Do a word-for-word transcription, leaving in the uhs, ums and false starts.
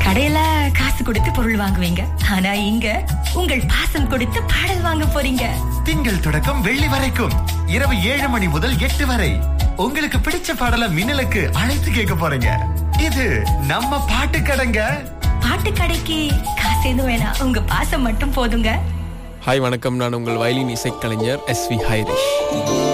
கடையில காசு கொடுத்து பொருள் வாங்குவீங்க, ஆனா இங்க உங்கள் பாசம் கொடுத்து பாடல் வாங்க போறீங்க. திங்கள் தொடக்கம் வெள்ளி வரைக்கும் இரவு ஏழு மணி முதல் எட்டு வரை உங்களுக்கு பிடிச்ச பாடல மின்னலுக்கு அழைத்து கேட்க போறீங்க. இது நம்ம பாட்டு கடைங்க. பாட்டு கடைக்கு காசு எதுவும் வேணாம், உங்க பாசம் மட்டும் போதுங்க. ஹாய் வணக்கம், நான் உங்கள் வயலின் இசைக்கலைஞர் எஸ் வி ஹைரிஷ்.